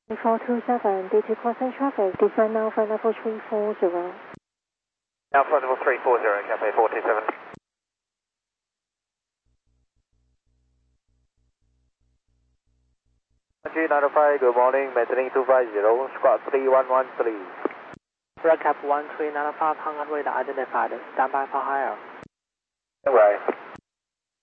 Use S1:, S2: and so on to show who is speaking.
S1: 427, DT crossing traffic, descend now for level 340.
S2: Alpha level 340, Cafe 427. G95, good morning, maintaining 250, squad 3113.
S3: Red Cap 1395, hung on radar identified, stand by for higher.
S2: Right.